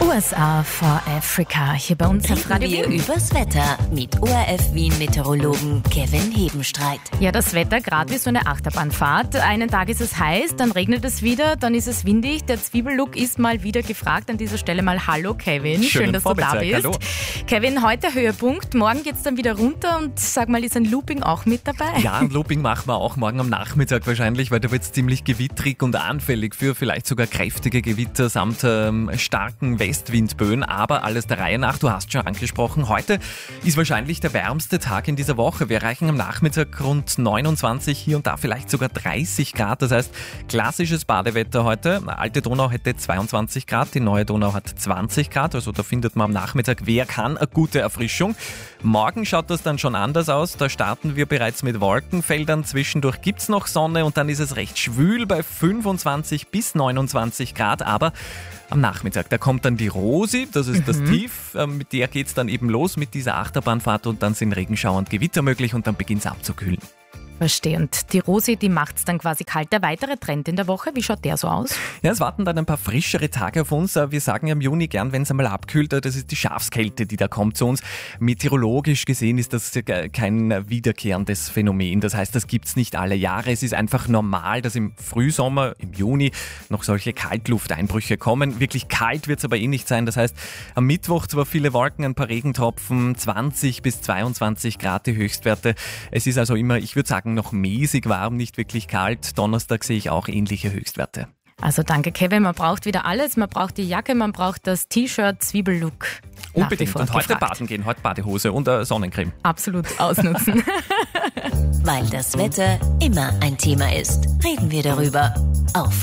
USA for Africa. Hier bei uns auf Radio Wir Wien. übers Wetter mit ORF Wien Meteorologen Kevin Hebenstreit. Ja, das Wetter gerade wie so eine Achterbahnfahrt. Einen Tag ist es heiß, dann regnet es wieder, dann ist es windig. Der Zwiebellook ist mal wieder gefragt. An dieser Stelle mal Hallo Kevin. Schön, dass du da bist. Hallo. Kevin, heute Höhepunkt. Morgen geht es dann wieder runter und sag mal, ist ein Looping auch mit dabei? Ja, ein Looping machen wir auch morgen am Nachmittag wahrscheinlich, weil da wird es ziemlich gewittrig und anfällig für vielleicht sogar kräftige Gewitter samt starken Westwindböen. Aber alles der Reihe nach, du hast schon angesprochen, heute ist wahrscheinlich der wärmste Tag in dieser Woche. Wir erreichen am Nachmittag rund 29, hier und da vielleicht sogar 30 Grad. Das heißt, klassisches Badewetter heute. Alte Donau hätte 22 Grad, die Neue Donau hat 20 Grad. Also da findet man am Nachmittag, wer kann, eine gute Erfrischung. Morgen schaut das dann schon anders aus. Da starten wir bereits mit Wolkenfeldern. Zwischendurch gibt es noch Sonne und dann ist es recht schwül bei 25 bis 29 Grad. Aber am Nachmittag, da kommt dann die Rosi, das ist das Tief. Mit der geht es dann eben los mit dieser Achterbahnfahrt und dann sind Regenschauer und Gewitter möglich und dann beginnt es abzukühlen. Verstehe. Und die Rosi, die macht es dann quasi kalt. Der weitere Trend in der Woche, wie schaut der so aus? Ja, es warten dann ein paar frischere Tage auf uns. Wir sagen ja im Juni gern, wenn es einmal abkühlt, das ist die Schafskälte, die da kommt zu uns. Meteorologisch gesehen ist das kein wiederkehrendes Phänomen. Das heißt, das gibt's nicht alle Jahre. Es ist einfach normal, dass im Frühsommer, im Juni, noch solche Kaltlufteinbrüche kommen. Wirklich kalt wird es aber nicht sein. Das heißt, am Mittwoch zwar viele Wolken, ein paar Regentropfen, 20 bis 22 Grad die Höchstwerte. Es ist also immer, ich würde sagen, noch mäßig warm, nicht wirklich kalt. Donnerstag sehe ich auch ähnliche Höchstwerte. Also danke Kevin, man braucht wieder alles. Man braucht die Jacke, man braucht das T-Shirt, Zwiebellook. Unbedingt. Und heute baden gehen, heute Badehose und Sonnencreme. Absolut ausnutzen. Weil das Wetter immer ein Thema ist, reden wir darüber. Auf